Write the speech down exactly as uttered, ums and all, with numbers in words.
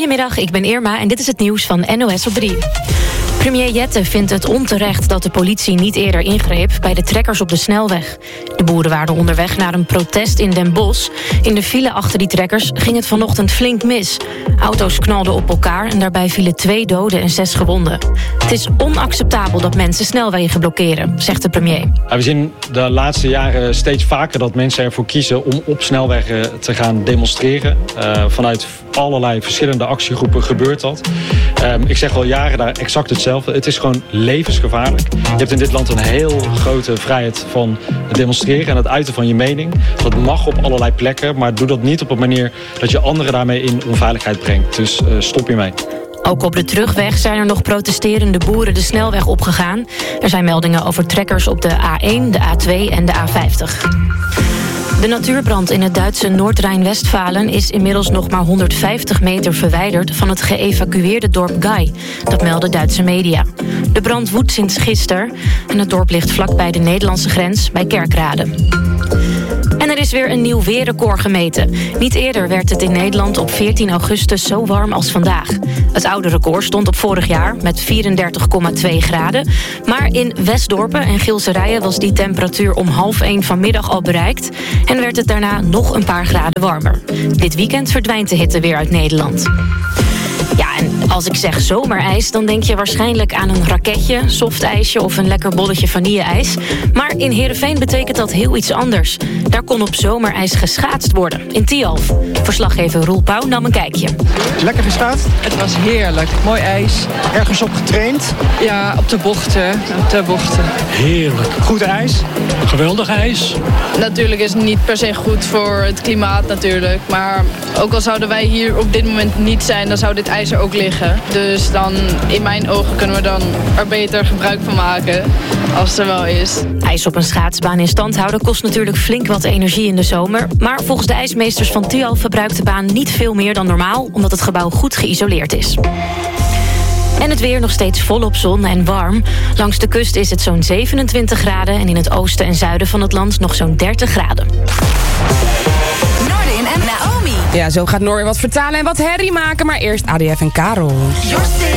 Goedemiddag, ik ben Irma en dit is het nieuws van N O S op drie. Premier Jette vindt het onterecht dat de politie niet eerder ingreep bij de trekkers op de snelweg. De boeren waren onderweg naar een protest in Den Bosch. In de file achter die trekkers ging het vanochtend flink mis. Auto's knalden op elkaar en daarbij vielen twee doden en zes gewonden. Het is onacceptabel dat mensen snelwegen blokkeren, zegt de premier. We zien de laatste jaren steeds vaker dat mensen ervoor kiezen om op snelwegen te gaan demonstreren. Uh, vanuit allerlei verschillende actiegroepen gebeurt dat. Uh, ik zeg al jaren daar exact hetzelfde. Het is gewoon levensgevaarlijk. Je hebt in dit land een heel grote vrijheid van het demonstreren en het uiten van je mening. Dat mag op allerlei plekken, maar doe dat niet op een manier dat je anderen daarmee in onveiligheid brengt. Dus uh, stop hiermee. Ook op de terugweg zijn er nog protesterende boeren de snelweg opgegaan. Er zijn meldingen over trekkers op de A één, de A twee en de A vijftig. De natuurbrand in het Duitse Noord-Rijn-Westfalen is inmiddels nog maar honderdvijftig meter verwijderd van het geëvacueerde dorp Gai. Dat melden Duitse media. De brand woedt sinds gisteren en het dorp ligt vlakbij de Nederlandse grens bij Kerkrade. En er is weer een nieuw weerrecord gemeten. Niet eerder werd het in Nederland op veertien augustus zo warm als vandaag. Het oude record stond op vorig jaar met vierendertig komma twee graden. Maar in Westdorpen en Gilserijen was die temperatuur om half één vanmiddag al bereikt. En werd het daarna nog een paar graden warmer. Dit weekend verdwijnt de hitte weer uit Nederland. Ja, en als ik zeg zomerijs, dan denk je waarschijnlijk aan een raketje, softijsje of een lekker bolletje vanille-ijs. Maar in Heerenveen betekent dat heel iets anders. Daar kon op zomerijs geschaatst worden, in Tialf. Verslaggever Roel Pauw nam een kijkje. Lekker geschaatst? Het was heerlijk. Mooi ijs. Ergens op getraind? Ja, op de bochten. Op de bochten. Heerlijk. Goed ijs? Geweldig ijs. Natuurlijk is het niet per se goed voor het klimaat natuurlijk. Maar ook al zouden wij hier op dit moment niet zijn, dan zou dit ijs er ook liggen. Dus dan, in mijn ogen, kunnen we dan er beter gebruik van maken als het er wel is. Ijs op een schaatsbaan in stand houden kost natuurlijk flink wat energie in de zomer. Maar volgens de ijsmeesters van Tialf verbruikt de baan niet veel meer dan normaal, omdat het gebouw goed geïsoleerd is. En het weer nog steeds volop zon en warm. Langs de kust is het zo'n zevenentwintig graden en in het oosten en zuiden van het land nog zo'n dertig graden. Noordin en Naomi. Ja, zo gaat Noor wat vertalen en wat herrie maken, maar eerst A D F en Karel.